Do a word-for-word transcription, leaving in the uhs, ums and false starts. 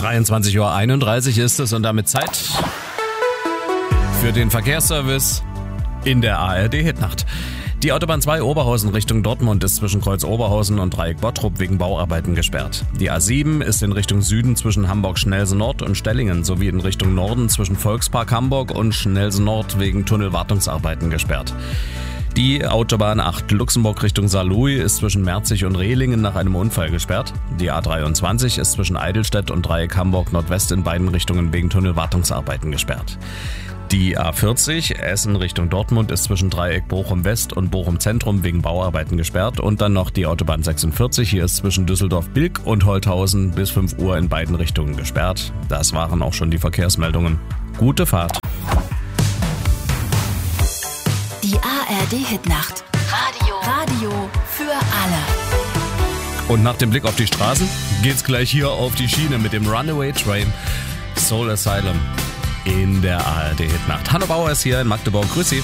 dreiundzwanzig Uhr einunddreißig ist es und damit Zeit für den Verkehrsservice in der A R D-Hitnacht. Die Autobahn zwei Oberhausen Richtung Dortmund ist zwischen Kreuz Oberhausen und Dreieck Bottrop wegen Bauarbeiten gesperrt. Die A sieben ist in Richtung Süden zwischen Hamburg-Schnellse Nord und Stellingen sowie in Richtung Norden zwischen Volkspark Hamburg und Schnellse Nord wegen Tunnelwartungsarbeiten gesperrt. Die Autobahn acht Luxemburg Richtung Saarlouis ist zwischen Merzig und Rehlingen nach einem Unfall gesperrt. Die A dreiundzwanzig ist zwischen Eidelstedt und Dreieck Hamburg Nordwest in beiden Richtungen wegen Tunnelwartungsarbeiten gesperrt. Die A vierzig Essen Richtung Dortmund ist zwischen Dreieck Bochum West und Bochum Zentrum wegen Bauarbeiten gesperrt. Und dann noch die Autobahn sechsundvierzig, hier ist zwischen Düsseldorf-Bilk und Holthausen bis fünf Uhr in beiden Richtungen gesperrt. Das waren auch schon die Verkehrsmeldungen. Gute Fahrt. Die A R D-Hitnacht. Radio. Radio für alle. Und nach dem Blick auf die Straßen geht's gleich hier auf die Schiene mit dem Runaway Train Soul Asylum in der A R D-Hitnacht. Hanno Bauer ist hier in Magdeburg. Grüß Sie.